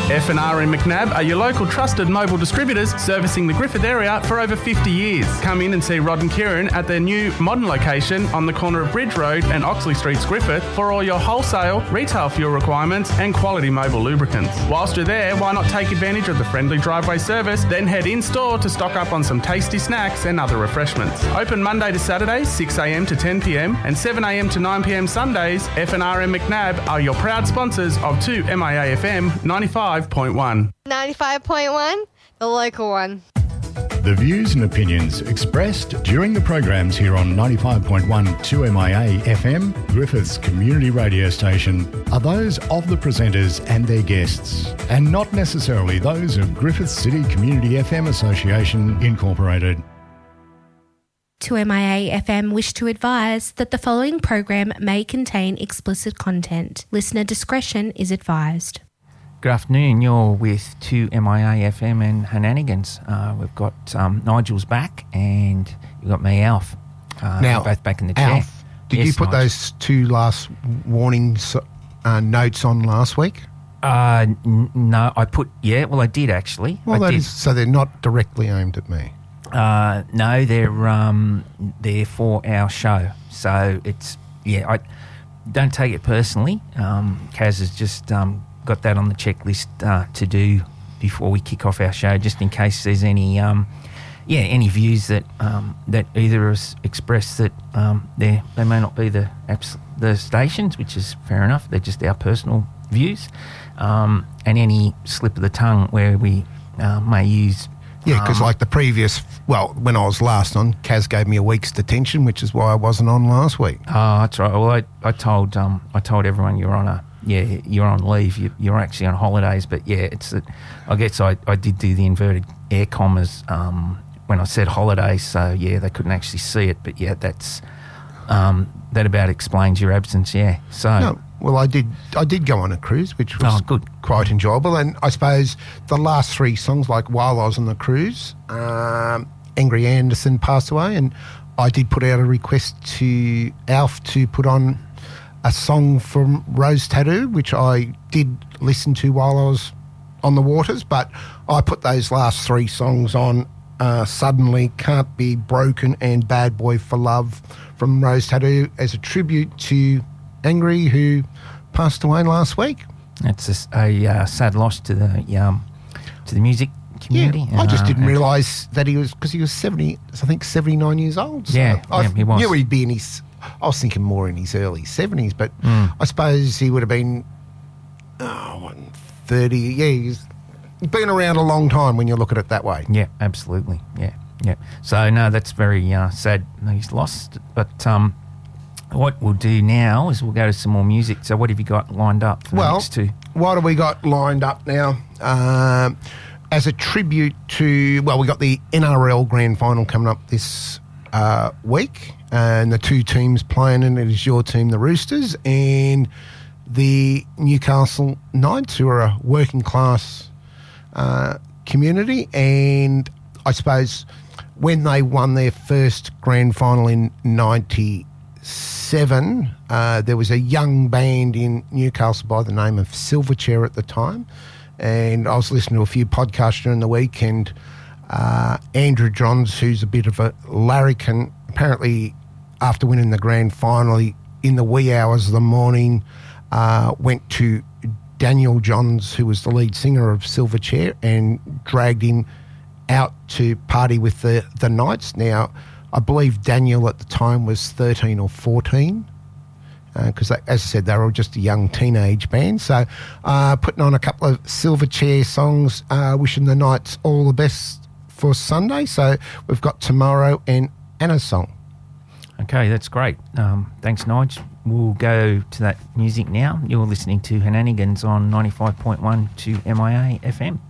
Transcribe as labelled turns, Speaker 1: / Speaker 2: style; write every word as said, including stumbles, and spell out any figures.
Speaker 1: F and R in McNab are your local trusted mobile distributors servicing the Griffith area for over fifty years. Come in and see Rod and Kieran at their new modern location on the corner of Bridge Road and Oxley Streets, Griffith, for all your wholesale, retail fuel requirements and quality mobile lubricants. Whilst you're there, why not take advantage of the friendly driveway service, then head in-store to stock up on some tasty snacks and other refreshments. Open Monday to Saturday, six a m to ten p m and seven a m to nine p m Sundays. F and R in McNab are your proud sponsors of two M I A F M ninety-five point one.
Speaker 2: ninety-five point one, the local one.
Speaker 3: The views and opinions expressed during the programs here on ninety-five point one two M I A F M, Griffith's community radio station, are those of the presenters and their guests, and not necessarily those of Griffith City Community F M Association Incorporated.
Speaker 4: two M I A F M wish to advise that the following program may contain explicit content. Listener discretion is advised.
Speaker 5: Good afternoon. You're with two M I A F M and Henanigans. Uh, we've got um, Nigel's back and you've got me, Alf. Uh,
Speaker 6: now,
Speaker 5: both back in the chair.
Speaker 6: Alf, did
Speaker 5: yes,
Speaker 6: you put
Speaker 5: Nigel.
Speaker 6: those two last warning uh, notes on last week?
Speaker 5: Uh, n- no, I put, yeah, well, I did actually.
Speaker 6: Well,
Speaker 5: I
Speaker 6: that
Speaker 5: did.
Speaker 6: is, so they're not directly aimed at me.
Speaker 5: Uh, no, they're um, they're for our show. So it's, yeah, I don't take it personally. Um, Kaz has just um, got that on the checklist uh, to do before we kick off our show, just in case there's any, um, yeah, any views that um, that either of us express that um, they they may not be the abs- the stations, which is fair enough. They're just our personal views, um, and any slip of the tongue where we uh, may use.
Speaker 6: Yeah, because
Speaker 5: um,
Speaker 6: like the previous, well, when I was last on, Kaz gave me a week's detention, which is why I wasn't on last week.
Speaker 5: Oh, that's right. Well, I, I told um I told everyone you're on a yeah you're on leave. You, you're actually on holidays, but yeah, it's a, I guess I, I did do the inverted air commas um when I said holidays. So yeah, they couldn't actually see it, but yeah, that's um that about explains your absence. Yeah. So.
Speaker 6: No, well, I did I did go on a cruise, which was
Speaker 5: Oh, good.
Speaker 6: quite enjoyable. And I suppose the last three songs, like while I was on the cruise, um, Angry Anderson passed away, and I did put out a request to Alf to put on a song from Rose Tattoo, which I did listen to while I was on the waters, but I put those last three songs on, uh, Suddenly, Can't Be Broken, and Bad Boy for Love from Rose Tattoo as a tribute to Angry, who passed away last week.
Speaker 5: It's a, a uh, sad loss to the um, to the music community.
Speaker 6: Yeah, I just
Speaker 5: Uh,
Speaker 6: didn't
Speaker 5: and-
Speaker 6: realise that he was, because he was seventy, I think seventy-nine years old. So
Speaker 5: Yeah,
Speaker 6: I
Speaker 5: yeah, he was.
Speaker 6: knew he'd be in his, I was thinking more in his early seventies, but
Speaker 5: Mm.
Speaker 6: I suppose he would have been, oh, what, thirty, yeah, he's been around a long time when you look at it that way.
Speaker 5: Yeah, absolutely. Yeah, yeah. So no, that's very uh, sad. He's lost. But um, what we'll do now is we'll go to some more music. So what have you got lined up for the
Speaker 6: Well,
Speaker 5: next two?
Speaker 6: what have we got lined up now? Um, as a tribute to, well, we got the N R L Grand Final coming up this uh, week, and the two teams playing in it is your team, the Roosters, and the Newcastle Knights, who are a working class uh, community. And I suppose when they won their first grand final in ninety-seven, uh, there was a young band in Newcastle by the name of Silverchair at the time, and I was listening to a few podcasts during the week, and uh, Andrew Johns, who's a bit of a larrikin, apparently after winning the grand final in the wee hours of the morning, uh, went to Daniel Johns, who was the lead singer of Silverchair, and dragged him out to party with the, the Knights. Now, I believe Daniel at the time was thirteen or fourteen, because, uh, as I said, they were just a young teenage band. So uh, putting on a couple of Silverchair songs, uh, wishing the Knights all the best for Sunday. So we've got Tomorrow and Anna's song.
Speaker 5: Okay, that's great. Um, thanks, Nige. We'll go to that music now. You're listening to Henanigans on ninety-five point one to M I A F M.